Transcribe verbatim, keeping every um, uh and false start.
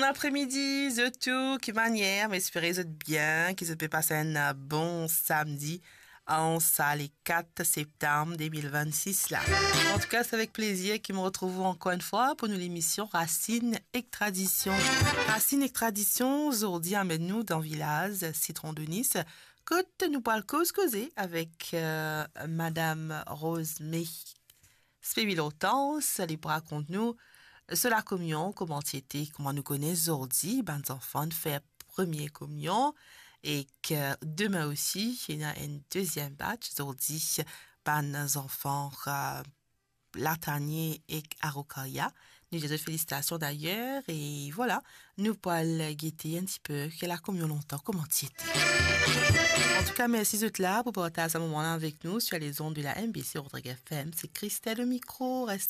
après-midi, de toute manière, m'espérez vous êtes bien, qu'ils peut passer un bon samedi en ça, les quatre septembre deux mille vingt-six là. En tout cas, c'est avec plaisir que me retrouvons encore une fois pour nous l'émission Racine et Tradition. Racine et Tradition, aujourd'hui, amène-nous dans le village Citron de Nice, que nous parlons cause causer avec euh, Madame Rose May Spévilotance, elle raconte-nous sur la communion, comment c'était, comment nous connaissons aujourd'hui, ben enfants faire première communion et que demain aussi, il y a une deuxième batch aujourd'hui, ben enfants euh, Latanier et Araucaria. Nous disons félicitations d'ailleurs et voilà, nous pourrons guetter un petit peu que la communion longtemps, comment c'était. En tout cas, merci d'être là pour partager ce moment-là avec nous sur les ondes de la M B C Rodrigue F M. C'est Christelle au micro. Restez